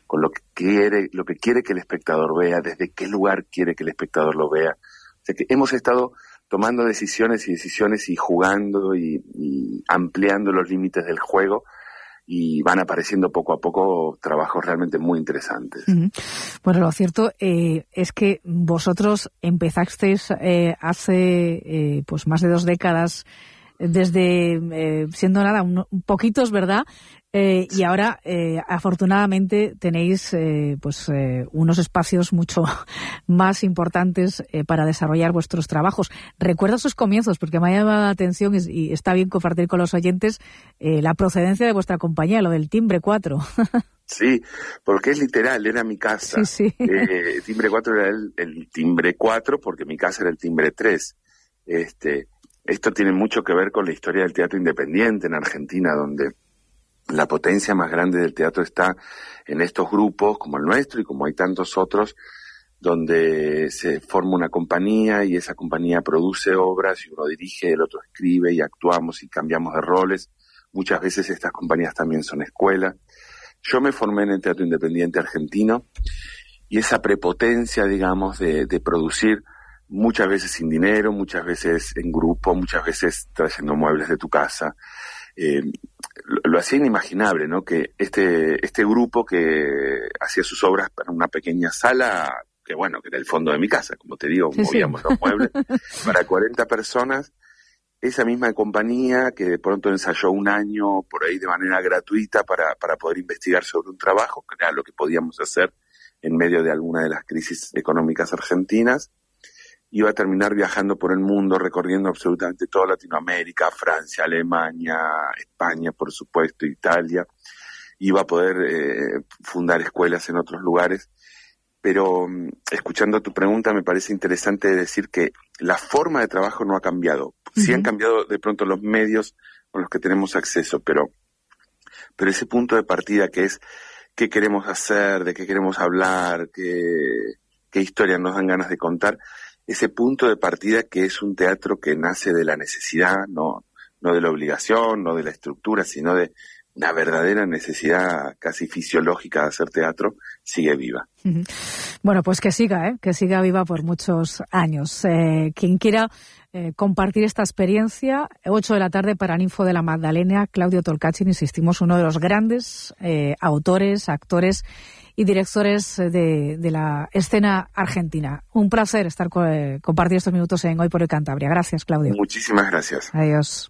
con lo que quiere que el espectador vea, desde qué lugar quiere que el espectador lo vea. O sea que hemos estado tomando decisiones y jugando y ampliando los límites del juego, y van apareciendo poco a poco trabajos realmente muy interesantes. Bueno, lo cierto es que vosotros empezasteis hace pues más de 2 décadas, desde siendo nada, un poquitos, ¿verdad? Y ahora, afortunadamente, tenéis unos espacios mucho más importantes para desarrollar vuestros trabajos. Recuerdo sus comienzos, porque me ha llamado la atención y está bien compartir con los oyentes la procedencia de vuestra compañía, lo del Timbre 4. Sí, porque es literal, era mi casa. Sí. Timbre 4 era el Timbre 4, porque mi casa era el Timbre 3. Esto tiene mucho que ver con la historia del teatro independiente en Argentina, donde la potencia más grande del teatro está en estos grupos como el nuestro y como hay tantos otros, donde se forma una compañía y esa compañía produce obras y uno dirige, el otro escribe y actuamos y cambiamos de roles. Muchas veces estas compañías también son escuelas. Yo me formé en el teatro independiente argentino y esa prepotencia, digamos, de producir muchas veces sin dinero, muchas veces en grupo, muchas veces trayendo muebles de tu casa, lo hacía inimaginable, ¿no? Que este grupo que hacía sus obras para una pequeña sala, que era el fondo de mi casa, como te digo, movíamos los muebles, para 40 personas, esa misma compañía que de pronto ensayó un año por ahí de manera gratuita para poder investigar sobre un trabajo, que era lo que podíamos hacer en medio de alguna de las crisis económicas argentinas, iba a terminar viajando por el mundo, recorriendo absolutamente toda Latinoamérica, Francia, Alemania, España, por supuesto, Italia. Iba a poder fundar escuelas en otros lugares. Pero escuchando tu pregunta, me parece interesante decir que la forma de trabajo no ha cambiado. Sí han cambiado de pronto los medios con los que tenemos acceso, pero ese punto de partida que es qué queremos hacer, de qué queremos hablar, qué historias nos dan ganas de contar, ese punto de partida que es un teatro que nace de la necesidad, no de la obligación, no de la estructura, sino de una verdadera necesidad casi fisiológica de hacer teatro, sigue viva. Bueno, pues que siga viva por muchos años. Quien quiera compartir esta experiencia, 8 de la tarde para Ninfo de la Magdalena, Claudio Tolcachir, insistimos, uno de los grandes autores, actores y directores de la escena argentina. Un placer compartir estos minutos en Hoy por Hoy Cantabria. Gracias, Claudio. Muchísimas gracias. Adiós.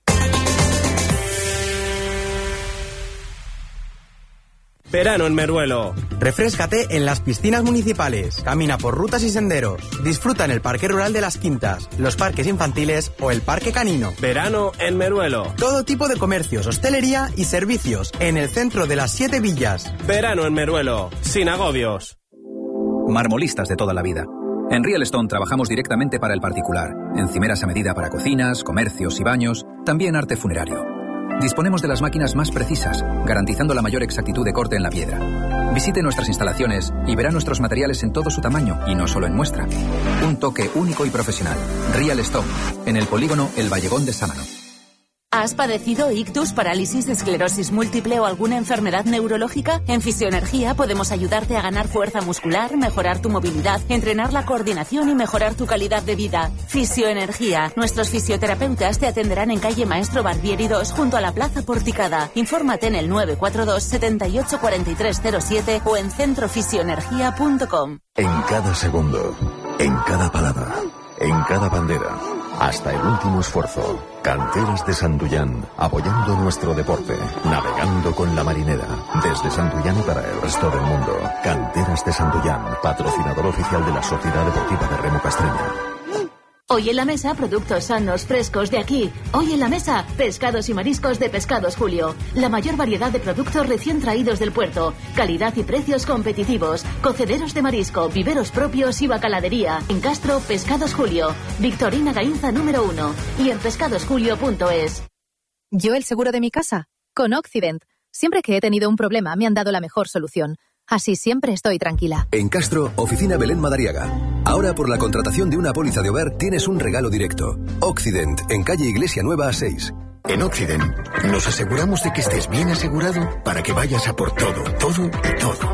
Verano en Meruelo. Refréscate en las piscinas municipales, camina por rutas y senderos, disfruta en el Parque Rural de las Quintas, los parques infantiles o el Parque Canino. Verano en Meruelo. Todo tipo de comercios, hostelería y servicios en el centro de las 7 villas. Verano en Meruelo, sin agobios. Marmolistas de toda la vida. En Real Stone trabajamos directamente para el particular, encimeras a medida para cocinas, comercios y baños, también arte funerario. Disponemos de las máquinas más precisas, garantizando la mayor exactitud de corte en la piedra. Visite nuestras instalaciones y verá nuestros materiales en todo su tamaño y no solo en muestra. Un toque único y profesional. Real Stone, en el polígono El Vallegón de Sámano. ¿Has padecido ictus, parálisis, esclerosis múltiple o alguna enfermedad neurológica? En Fisioenergía podemos ayudarte a ganar fuerza muscular, mejorar tu movilidad, entrenar la coordinación y mejorar tu calidad de vida. Fisioenergía. Nuestros fisioterapeutas te atenderán en calle Maestro Barbieri 2 junto a la Plaza Porticada. Infórmate en el 942 78 4307 o en centrofisioenergia.com. En cada segundo, en cada palabra, en cada bandera, hasta el último esfuerzo. Canteras de Santullán, apoyando nuestro deporte, navegando con la marinera, desde Santullán y para el resto del mundo. Canteras de Santullán, patrocinador oficial de la Sociedad Deportiva de Remo Castreña. Hoy en la mesa, productos sanos, frescos de aquí. Hoy en la mesa, pescados y mariscos de Pescados Julio. La mayor variedad de productos recién traídos del puerto. Calidad y precios competitivos. Cocederos de marisco, viveros propios y bacaladería. En Castro, Pescados Julio. Victorina Gainza número 1. Y en pescadosjulio.es. ¿Yo el seguro de mi casa? Con Occident. Siempre que he tenido un problema me han dado la mejor solución. Así siempre estoy tranquila. En Castro, Oficina Belén Madariaga. Ahora por la contratación de una póliza de hogar tienes un regalo directo. Occident, en calle Iglesia Nueva 6. En Occident nos aseguramos de que estés bien asegurado para que vayas a por todo, todo y todo.